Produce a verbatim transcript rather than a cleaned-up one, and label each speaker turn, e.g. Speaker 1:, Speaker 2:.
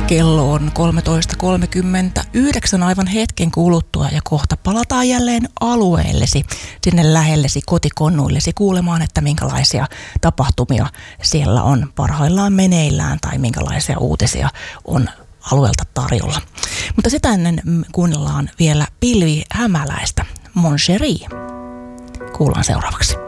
Speaker 1: Kello on kolmetoista kolmekymmentäyhdeksän aivan hetken kuluttua ja kohta palataan jälleen alueellesi, sinne lähellesi kotikonnuillesi kuulemaan, että minkälaisia tapahtumia siellä on parhaillaan meneillään tai minkälaisia uutisia on alueelta tarjolla. Mutta sitä ennen kuunnellaan vielä Pilvi Hämäläistä, Mon Chéri. Kuullaan seuraavaksi.